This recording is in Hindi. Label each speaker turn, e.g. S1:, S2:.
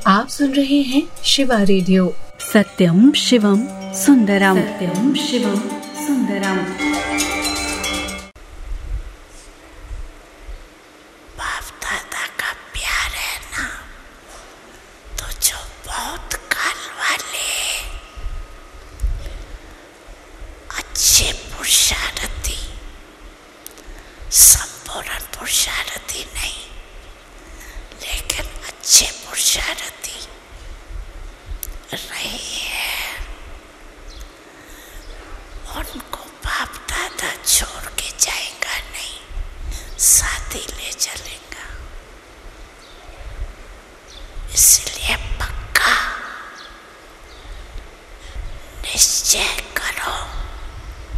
S1: आप सुन रहे हैं शिवा रेडियो।
S2: सत्यम शिवम सुंदरम, सत्यम शिवम सुंदरम।
S3: बाप दादा का प्यार है ना, तो जो बहुत काल वाले अच्छे पुरुषार्थी, संपूर्ण पुरुषार्थी नहीं